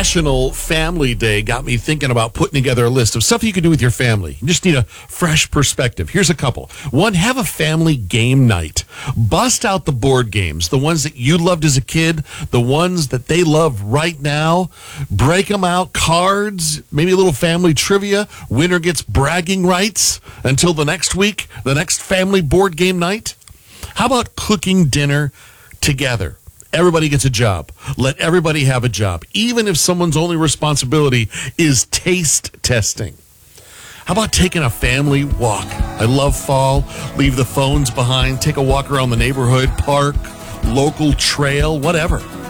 National Family Day got me thinking about putting together a list of stuff you can do with your family. You just need a fresh perspective. Here's a couple. One, have a family game night. Bust out the board games, the ones that you loved as a kid, the ones that they love right now. Break them out, cards, maybe a little family trivia. Winner gets bragging rights until the next week, the next family board game night. How about cooking dinner together? Everybody gets a job. Let everybody have a job, even if someone's only responsibility is taste testing. How about taking a family walk? I love fall. Leave the phones behind. Take a walk around the neighborhood, park, local trail, whatever.